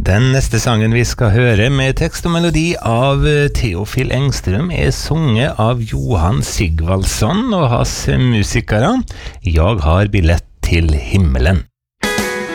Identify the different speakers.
Speaker 1: Den neste sangen vi skal høre med tekst og melodi av Theofil Engström sunget av Johan Sigvaldsson og hans musikere. Jeg har billett til himmelen.